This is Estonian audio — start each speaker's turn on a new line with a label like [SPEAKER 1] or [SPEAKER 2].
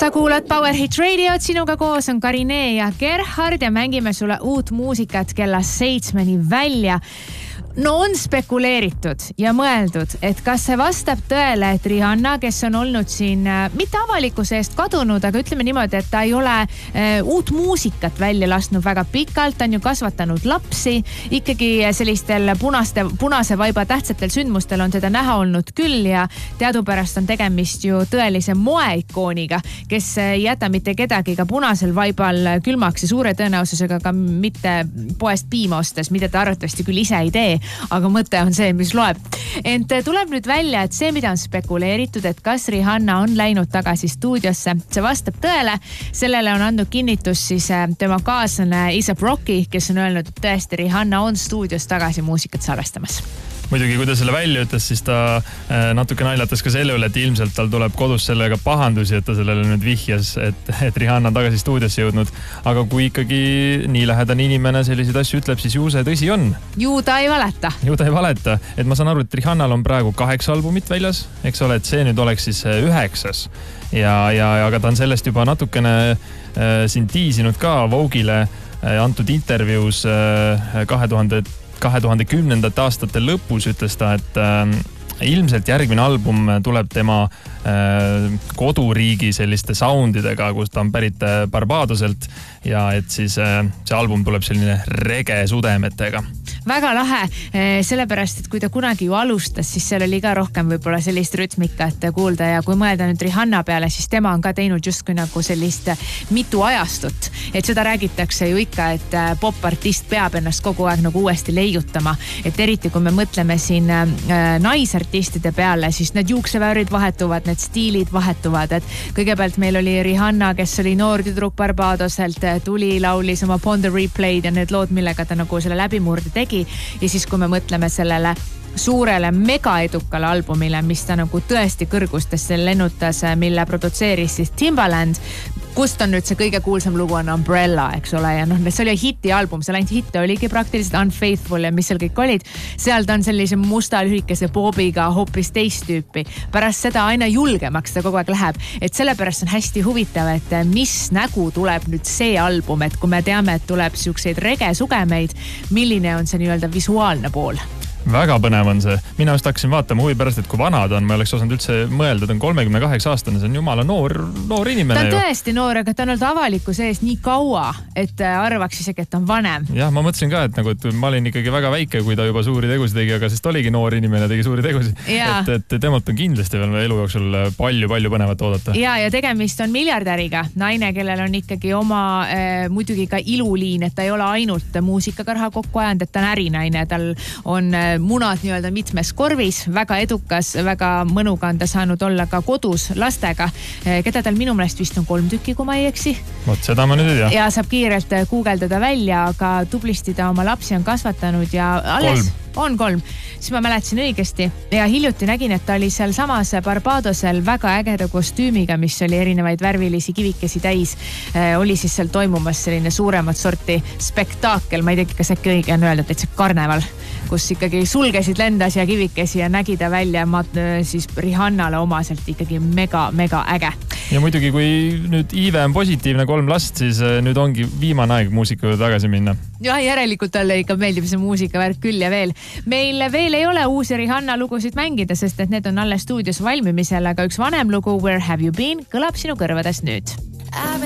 [SPEAKER 1] Sa kuulad Power Hit Radiot, sinuga koos on Karine ja Gerhard ja mängime sulle uut muusikat kella 7 välja. No on spekuleeritud ja mõeldud, et kas see vastab tõele, et Rihanna, kes on olnud siin mitte avalikkuse eest kadunud, aga ütleme niimoodi, et ta ei ole uut muusikat välja lasknud väga pikalt, ta on ju kasvatanud lapsi, ikkagi sellistel punase vaiba tähtsatel sündmustel on teda näha olnud küll ja teadupärast on tegemist ju tõelise moeikooniga, kes ei jäta mitte kedagi ka punasel vaibal külmaks ja suure tõenäosusega ka mitte poest piima ostes, mida ta arvatavasti küll ise ei tee. Aga mõte on see, mis loeb. Ent tuleb nüüd välja, et see, mida on spekuleeritud, et kas Rihanna on läinud tagasi stuudiosse, see vastab tõele. Sellele on andnud kinnitus siis tema kaaslane A$AP Rocky, kes on öelnud, et tõesti Rihanna on stuudios tagasi muusikat salvestamas.
[SPEAKER 2] Muidugi, kui ta selle välja ütles, siis ta natuke naljatas ka selle üle, et ilmselt tal tuleb kodus sellega pahandusi, et ta sellele nüüd vihjas, et Rihanna on tagasi stuudiosse jõudnud. Aga kui ikkagi nii lähedane inimene selliseid asju ütleb, siis ju see tõsi on.
[SPEAKER 1] Ju ta ei valeta.
[SPEAKER 2] Ju ta ei valeta. Et ma saan aru, et Rihannal on praegu 8 albumit väljas, eks ole, et see nüüd oleks siis 9. Aga ta on sellest juba natukene siin tiisinud ka Vogue'ile antud intervjuus 2010. aastate lõpus ütles ta, et ilmselt järgmine album tuleb tema koduriigi selliste soundidega, kus ta on pärit Barbadoselt ja et siis see album tuleb selline rege sudemetega.
[SPEAKER 1] Väga lahe, sellepärast, et kui ta kunagi ju alustas, siis seal oli ka rohkem võib-olla sellist rütmikat kuulda ja kui mõelda nüüd Rihanna peale, siis tema on ka teinud justkui nagu sellist mitu ajastut. Et seda räägitakse ju ikka, et popartist peab ennast kogu aeg nagu uuesti leiutama. Et eriti kui me mõtleme siin naisartistide peale, siis need juukseväärid vahetuvad, need stiilid vahetuvad. Et kõigepealt meil oli Rihanna, kes oli noor tüdruk Barbadoselt, tuli, laulis oma Pon the Replay'd ja need lood, millega ta nagu selle läbimurde tegi. Ja siis kui me mõtleme sellele suurele megaedukale albumile, mis ta nagu tõesti kõrgustesse lennutas, mille produtseeris siis Timbaland, kust on nüüd see kõige kuulsam lugu on Umbrella, eks ole, ja see oli hiti album, seal ainult hitte oligi praktiliselt Unfaithful ja mis seal kõik olid. Seal ta on sellise musta lühikese bobiga hoopis teist tüüpi. Pärast seda aina julgemaks ta kogu aeg läheb, et sellepärast on hästi huvitav, et mis nägu tuleb nüüd see album, et kui me teame, et tuleb siukseid rege sugemeid, milline on see nii-öelda visuaalne pool?
[SPEAKER 2] Väga põnev on see. Mina just hakkasin vaatama huvi pärast, et kui vana ta on, ma oleks osanud üldse mõelda, ta on 38 aastane, see on jumala noor inimene.
[SPEAKER 1] Ta on tõesti noor, aga ta on olnud avalikkuse ees nii kaua, et arvaks isegi, et ta on vanem.
[SPEAKER 2] Jah, ma mõtlesin ka, et ma olin ikkagi väga väike, kui ta juba suuri tegusid tegi, aga sest oligi noor inimene, tegi suuri tegusid. Et temalt on kindlasti veel elu jooksul palju põnevat oodata. Ja
[SPEAKER 1] tegemist on miljardäriga, naine, kellel on ikkagi oma muidugi ka iluliin, et ta ei ole ainult muusikaga raha kokku ajanud, et ta on ärinaine, tal on munad nii-öelda mitmes korvis, väga edukas, väga mõnuga on ta saanud olla ka kodus lastega, keda tal minu meelest vist on 3 tükki, kui ma ei eksi.
[SPEAKER 2] Vot seda ma nüüd ei tea.
[SPEAKER 1] Ja saab kiirelt guugeldada välja, aga tublisti ta oma lapsi on kasvatanud ja alles 3. Siis ma mäletasin õigesti ja hiljuti nägin, et ta oli seal samas Barbadosel väga ägeda kostüümiga, mis oli erinevaid värvilisi kivikesi täis. Oli siis seal toimumas selline suuremat sorti spektaakel, ma ei teagi, kas äkki õige on öelda, et see karneval, kus ikkagi sulgesid lendas ja kivikesi ja nägi ta välja siis Rihannale omaselt ikkagi mega äge.
[SPEAKER 2] Ja muidugi, kui nüüd Iive on positiivne 3 last, siis nüüd ongi viimane aeg muusika juurde tagasi minna.
[SPEAKER 1] Ja järelikult talle ikka meeldib see muusikavärk küll ja veel. Meil veel ei ole uusi Rihanna lugusid mängida, sest et need on alles stuudios valmimisel, aga üks vanem lugu Where Have You Been kõlab sinu kõrvades nüüd.